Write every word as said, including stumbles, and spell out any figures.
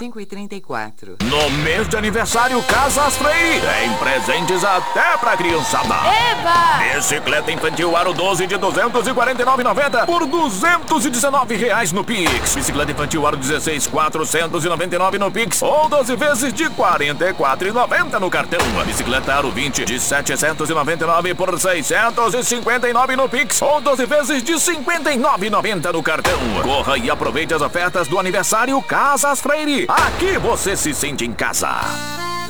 cinco e trinta e quatro. No mês de aniversário Casas Freire, tem presentes até pra criançada. Eba! Bicicleta infantil aro doze de duzentos e quarenta e nove reais e noventa centavos por duzentos e dezenove reais no Pix. Bicicleta infantil aro dezesseis, quatrocentos e noventa e nove reais no Pix ou doze vezes de quarenta e quatro reais e noventa centavos no cartão. Bicicleta aro vinte de setecentos e noventa e nove reais por seiscentos e cinquenta e nove reais no Pix ou doze vezes de cinquenta e nove reais e noventa centavos no cartão. Corra e aproveite as ofertas do aniversário Casas Freire. Aqui você se sente em casa.